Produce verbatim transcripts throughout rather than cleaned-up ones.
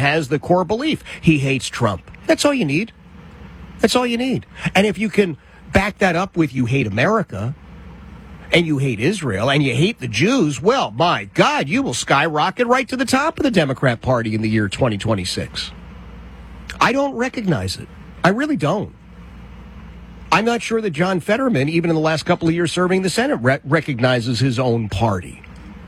has the core belief. He hates Trump. That's all you need. That's all you need. And if you can back that up with you hate America, and you hate Israel, and you hate the Jews, well, my God, you will skyrocket right to the top of the Democrat Party in the year twenty twenty-six. I don't recognize it. I really don't. I'm not sure that John Fetterman, even in the last couple of years serving the Senate, re- recognizes his own party.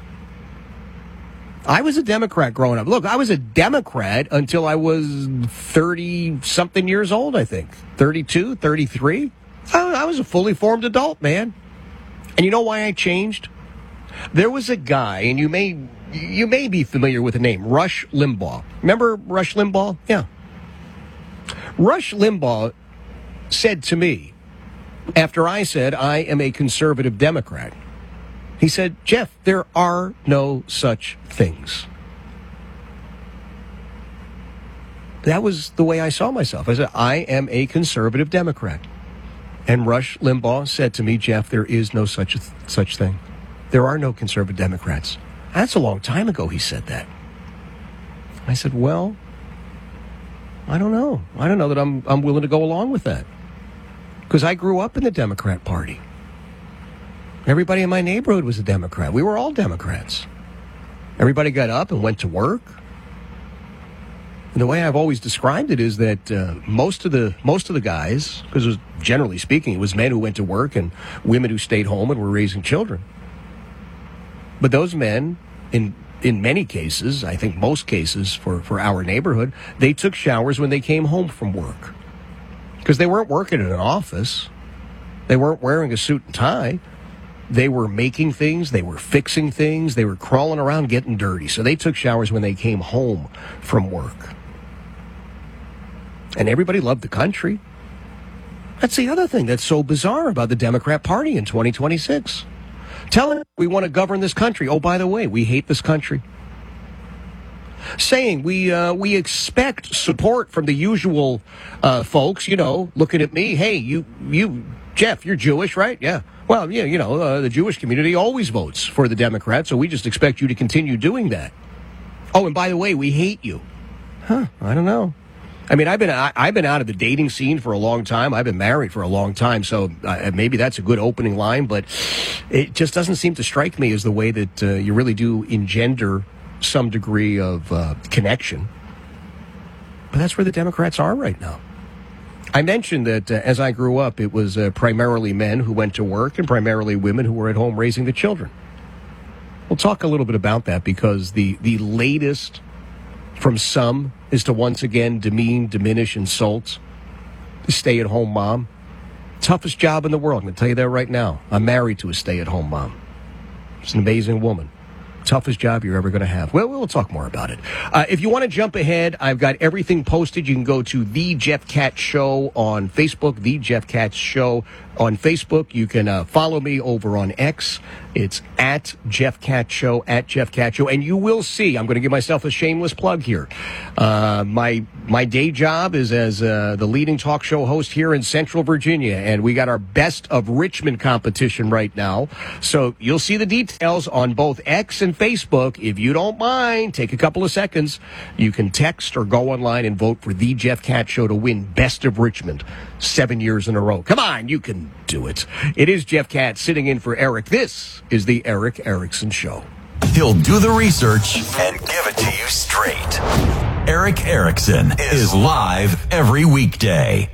I was a Democrat growing up. Look, I was a Democrat until I was thirty-something years old, I think. thirty-two, thirty-three. I, I was a fully formed adult, man. And you know why I changed? There was a guy, and you may you may be familiar with the name, Rush Limbaugh. Remember Rush Limbaugh? Yeah. Rush Limbaugh said to me, after I said I am a conservative Democrat, he said, Jeff, there are no such things. That was the way I saw myself. I said, I am a conservative Democrat. And Rush Limbaugh said to me, Jeff, there is no such a th- such thing. There are no conservative Democrats. That's a long time ago he said that. I said, well, I don't know. I don't know that I'm I'm willing to go along with that. Because I grew up in the Democrat Party. Everybody in my neighborhood was a Democrat. We were all Democrats. Everybody got up and went to work. And the way I've always described it is that uh, most of the most of the guys, because generally speaking, it was men who went to work and women who stayed home and were raising children. But those men, in in many cases, I think most cases for, for our neighborhood, they took showers when they came home from work. Because they weren't working in an office. They weren't wearing a suit and tie. They were making things, they were fixing things, they were crawling around getting dirty. So they took showers when they came home from work. And everybody loved the country. That's the other thing that's so bizarre about the Democrat Party in twenty twenty-six. Telling we want to govern this country. Oh, by the way, we hate this country. Saying we uh, we expect support from the usual uh, folks, you know, looking at me. Hey, you, you, Jeff, you're Jewish, right? Yeah. Well, yeah, you know, uh, the Jewish community always votes for the Democrats, so we just expect you to continue doing that. Oh, and by the way, we hate you. Huh, I don't know. I mean, I've been I, I've been out of the dating scene for a long time. I've been married for a long time, so uh, maybe that's a good opening line, but it just doesn't seem to strike me as the way that uh, you really do engender some degree of uh, connection. But that's where the Democrats are right now. I mentioned that uh, as I grew up, it was uh, primarily men who went to work and primarily women who were at home raising the children. We'll talk a little bit about that because the, the latest from some is to once again demean, diminish, insult the stay-at-home mom. Toughest job in the world. I'm going to tell you that right now. I'm married to a stay-at-home mom. She's an amazing woman. Toughest job you're ever going to have. Well, we'll talk more about it. Uh, if you want to jump ahead, I've got everything posted. You can go to The Jeff Katz Show on Facebook, The Jeff Katz Show on Facebook. You can uh, follow me over on X. It's at Jeff Katz Show, at Jeff Katz Show. And you will see, I'm going to give myself a shameless plug here. Uh, my my day job is as uh, the leading talk show host here in Central Virginia. And we got our Best of Richmond competition right now. So you'll see the details on both X and Facebook. If you don't mind, take a couple of seconds. You can text or go online and vote for The Jeff Katz Show to win Best of Richmond seven years in a row. Come on, you can do it. It is Jeff Katz sitting in for Eric. This is the Eric Erickson Show. He'll do the research and give it to you straight. Eric Erickson is live every weekday.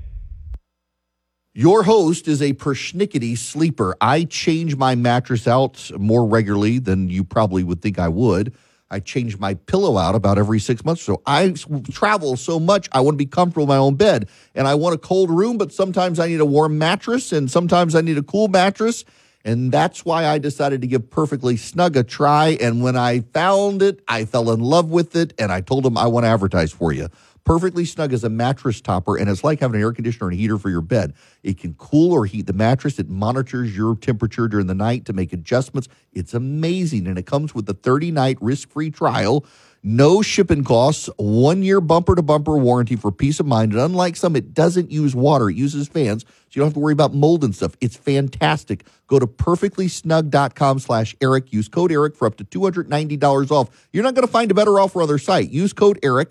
Your host is a persnickety sleeper. I change my mattress out more regularly than you probably would think I would. I change my pillow out about every six months or so. I travel so much, I want to be comfortable in my own bed. And I want a cold room, but sometimes I need a warm mattress, and sometimes I need a cool mattress. And that's why I decided to give Perfectly Snug a try. And when I found it, I fell in love with it, and I told them I want to advertise for you. Perfectly Snug is a mattress topper, and it's like having an air conditioner and a heater for your bed. It can cool or heat the mattress. It monitors your temperature during the night to make adjustments. It's amazing, and it comes with a thirty-night risk-free trial, no shipping costs, one-year bumper-to-bumper warranty for peace of mind. And unlike some, it doesn't use water. It uses fans, so you don't have to worry about mold and stuff. It's fantastic. Go to perfectlysnug.com slash Eric. Use code Eric for up to two hundred ninety dollars off. You're not going to find a better offer on their site. Use code Eric.